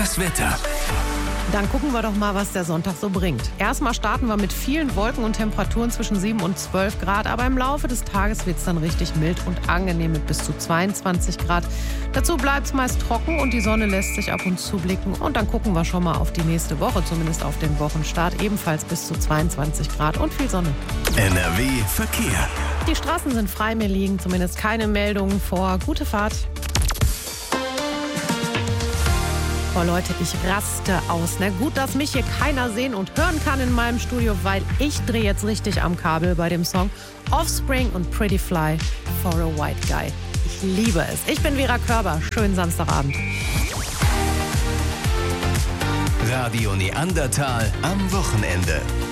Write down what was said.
Das Wetter. Dann gucken wir doch mal, was der Sonntag so bringt. Erstmal starten wir mit vielen Wolken und Temperaturen zwischen 7 und 12 Grad. Aber im Laufe des Tages wird es dann richtig mild und angenehm mit bis zu 22 Grad. Dazu bleibt es meist trocken und die Sonne lässt sich ab und zu blicken. Und dann gucken wir schon mal auf die nächste Woche, zumindest auf den Wochenstart. Ebenfalls bis zu 22 Grad und viel Sonne. NRW Verkehr. Die Straßen sind frei, mir liegen zumindest keine Meldungen vor. Gute Fahrt. Oh Leute, ich raste aus. Na gut, dass mich hier keiner sehen und hören kann in meinem Studio, weil ich drehe jetzt richtig am Kabel bei dem Song Offspring und Pretty Fly for a White Guy. Ich liebe es. Ich bin Vera Körber. Schönen Samstagabend. Radio Neandertal am Wochenende.